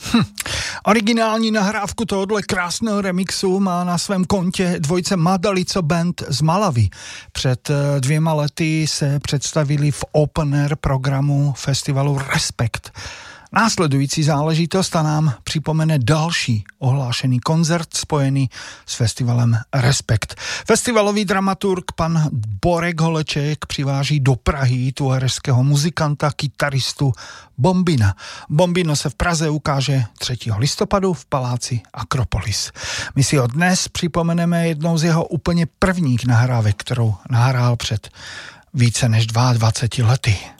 Originální nahrávku tohohle krásného remixu má na svém kontě dvojice Madalico Band z Malavy. Před 2 lety se představili v open air programu festivalu Respekt. Následující záležitost a nám připomene další ohlášený koncert spojený s festivalem Respekt. Festivalový dramaturg pan Borek Holeček přiváží do Prahy tuarežského muzikanta, kytaristu Bombina. Bombino se v Praze ukáže 3. listopadu v paláci Akropolis. My si ho dnes připomeneme jednou z jeho úplně prvních nahrávek, kterou nahrál před více než 22 lety.